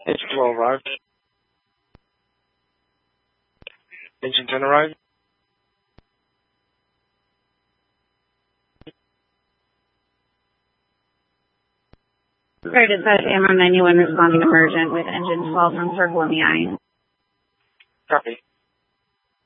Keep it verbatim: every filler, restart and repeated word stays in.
Engine twelve arrived. Engine ten arrived. Great dispatch, A M R ninety-one responding emergent with engine twelve from Circle in the eye. Copy.